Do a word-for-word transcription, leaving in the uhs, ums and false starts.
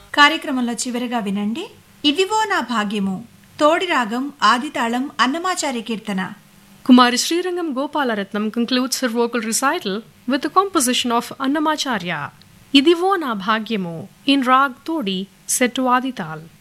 కార్యక్రమంలో చివరగా వినండి ఇదివో నా భాగ్యము తోడి రాగం ఆదితాళం అన్నమాచార్య కీర్తన. Kumari Srirangam Gopalaratnam concludes her vocal recital with a composition of Annamacharya, Idivo na Bhagyamo, in Rag Todi, set to Adital.